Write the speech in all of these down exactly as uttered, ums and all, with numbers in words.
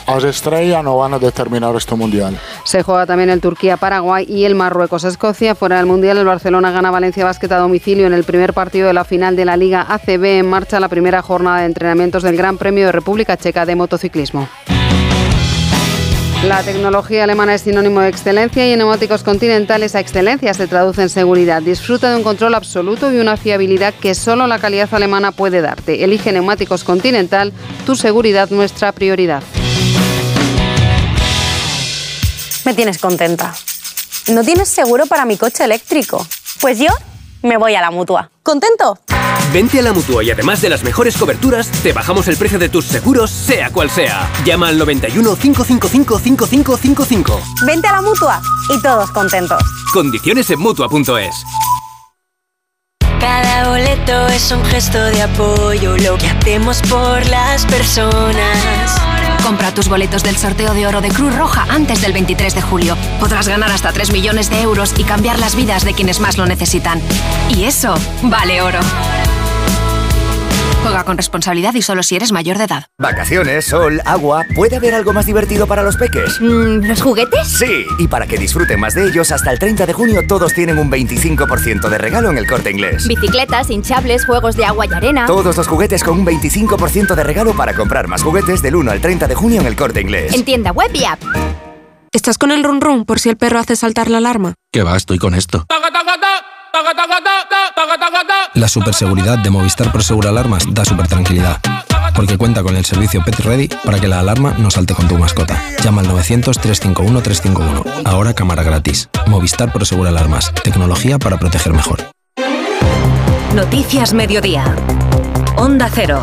as estrellas no van a determinar este mundial. Se juega también el Turquía-Paraguay y el Marruecos-Escocia. Fuera del mundial, el Barcelona gana Valencia Basket a domicilio en el primer partido de la final de la Liga A C B. En marcha la primera jornada de entrenamientos del Gran Premio de República Checa de motociclismo. La tecnología alemana es sinónimo de excelencia y en Neumáticos Continental esa excelencia se traduce en seguridad. Disfruta de un control absoluto y una fiabilidad que solo la calidad alemana puede darte. Elige Neumáticos Continental, tu seguridad nuestra prioridad. Me tienes contenta. ¿No tienes seguro para mi coche eléctrico? Pues yo me voy a la Mutua. ¿Contento? Vente a la Mutua y además de las mejores coberturas, te bajamos el precio de tus seguros, sea cual sea. Llama al noventa y uno, cinco cinco cinco, cinco cinco cinco cinco. Vente a la Mutua y todos contentos. Condiciones en Mutua punto es. Cada boleto es un gesto de apoyo, lo que hacemos por las personas. Compra tus boletos del sorteo de oro de Cruz Roja antes del veintitrés de julio. Podrás ganar hasta tres millones de euros y cambiar las vidas de quienes más lo necesitan. Y eso vale oro. Juega con responsabilidad y solo si eres mayor de edad. Vacaciones, sol, agua... ¿Puede haber algo más divertido para los peques? Mm, ¿Los juguetes? Sí, y para que disfruten más de ellos, hasta el treinta de junio todos tienen un veinticinco por ciento de regalo en El Corte Inglés. Bicicletas, hinchables, juegos de agua y arena... Todos los juguetes con un veinticinco por ciento de regalo para comprar más juguetes del uno al treinta de junio en El Corte Inglés. En tienda web y app. ¿Estás con el run run por si el perro hace saltar la alarma? ¿Qué va? Estoy con esto. La superseguridad de Movistar Prosegur Alarmas da super tranquilidad, porque cuenta con el servicio Pet Ready para que la alarma no salte con tu mascota. Llama al novecientos, trescientos cincuenta y uno, trescientos cincuenta y uno. Ahora cámara gratis. Movistar Prosegur Alarmas. Tecnología para proteger mejor. Noticias Mediodía. Onda Cero.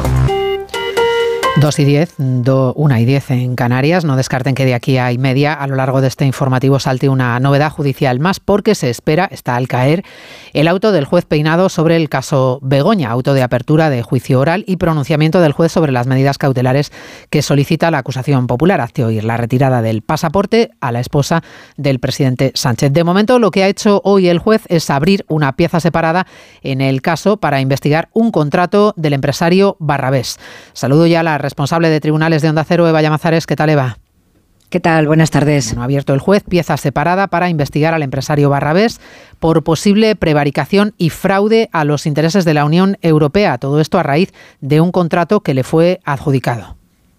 Dos y diez, una y diez en Canarias. No descarten que de aquí a y media a lo largo de este informativo salte una novedad judicial más, porque se espera, está al caer, el auto del juez Peinado sobre el caso Begoña, auto de apertura de juicio oral y pronunciamiento del juez sobre las medidas cautelares que solicita la acusación popular. Hazte oír la retirada del pasaporte a la esposa del presidente Sánchez. De momento, lo que ha hecho hoy el juez es abrir una pieza separada en el caso para investigar un contrato del empresario Barrabés. Saludo ya a la responsable de tribunales de Onda Cero, Eva Llamazares. ¿Qué tal, Eva? ¿Qué tal? Buenas tardes. Bueno, ha abierto el juez pieza separada para investigar al empresario Barrabés por posible prevaricación y fraude a los intereses de la Unión Europea. Todo esto a raíz de un contrato que le fue adjudicado.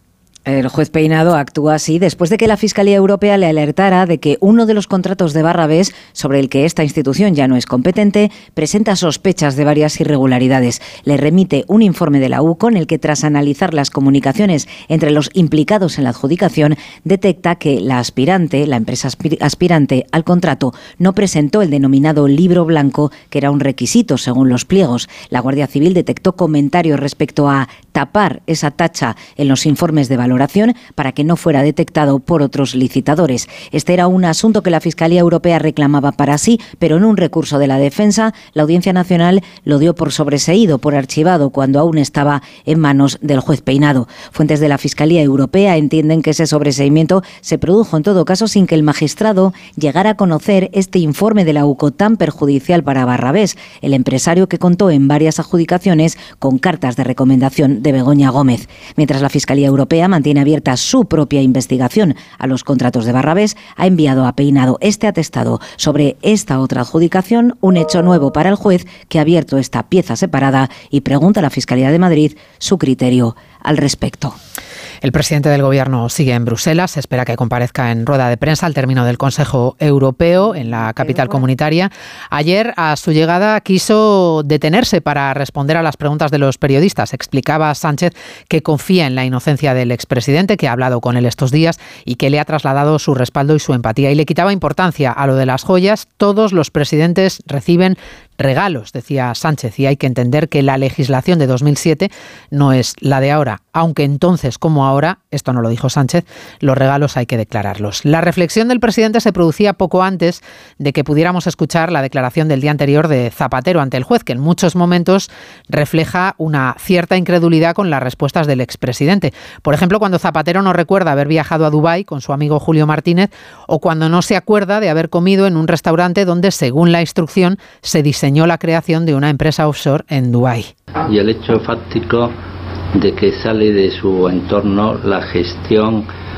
El juez Peinado actúa así después de que la Fiscalía Europea le alertara de que uno de los contratos de Barrabés, sobre el que esta institución ya no es competente, presenta sospechas de varias irregularidades. Le remite un informe de la U C O en el que, tras analizar las comunicaciones entre los implicados en la adjudicación, detecta que la aspirante, la empresa aspirante al contrato, no presentó el denominado libro blanco, que era un requisito según los pliegos. La Guardia Civil detectó comentarios respecto a tapar esa tacha en los informes de valoración para que no fuera detectado por otros licitadores. Este era un asunto que la Fiscalía Europea reclamaba para sí, pero en un recurso de la defensa, la Audiencia Nacional lo dio por sobreseído, por archivado, cuando aún estaba en manos del juez Peinado. Fuentes de la Fiscalía Europea entienden que ese sobreseimiento se produjo en todo caso sin que el magistrado llegara a conocer este informe de la U C O tan perjudicial para Barrabés, el empresario que contó en varias adjudicaciones con cartas de recomendación de Begoña Gómez. Mientras la Fiscalía Europea mantiene abierta su propia investigación a los contratos de Barrabés, ha enviado a Peinado este atestado sobre esta otra adjudicación, un hecho nuevo para el juez que ha abierto esta pieza separada y pregunta a la Fiscalía de Madrid su criterio al respecto. El presidente del Gobierno sigue en Bruselas. Se espera que comparezca en rueda de prensa al término del Consejo Europeo en la capital comunitaria. Ayer, a su llegada, quiso detenerse para responder a las preguntas de los periodistas. Explicaba Sánchez que confía en la inocencia del expresidente, que ha hablado con él estos días y que le ha trasladado su respaldo y su empatía. Y le quitaba importancia a lo de las joyas. Todos los presidentes reciben regalos, decía Sánchez, y hay que entender que la legislación de dos mil siete no es la de ahora, aunque entonces como ahora, esto no lo dijo Sánchez, los regalos hay que declararlos. La reflexión del presidente se producía poco antes de que pudiéramos escuchar la declaración del día anterior de Zapatero ante el juez, que en muchos momentos refleja una cierta incredulidad con las respuestas del expresidente. Por ejemplo, cuando Zapatero no recuerda haber viajado a Dubái con su amigo Julio Martínez, o cuando no se acuerda de haber comido en un restaurante donde, según la instrucción, se diseñó la creación de una empresa offshore en Dubái. Y el hecho fáctico de que sale de su entorno la gestión